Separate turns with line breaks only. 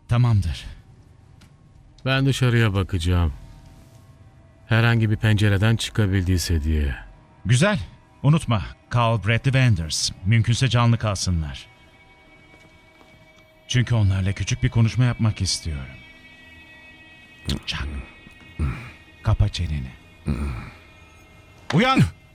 Tamamdır.
Ben dışarıya bakacağım. Herhangi bir pencereden çıkabildiyse diye.
Güzel. Unutma, Carl, Bradley ve Anders. Mümkünse canlı kalsınlar. Çünkü onlarla küçük bir konuşma yapmak istiyorum. Çak. Kapa çeneni. Uyan!